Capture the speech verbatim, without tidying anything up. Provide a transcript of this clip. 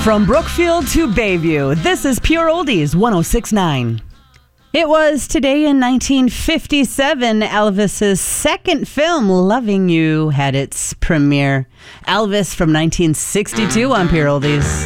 From Brookfield to Bayview, this is Pure Oldies one oh six point nine. It was today in nineteen fifty-seven, Elvis's second film, Loving You, had its premiere. Elvis from nineteen sixty-two on Pure Oldies.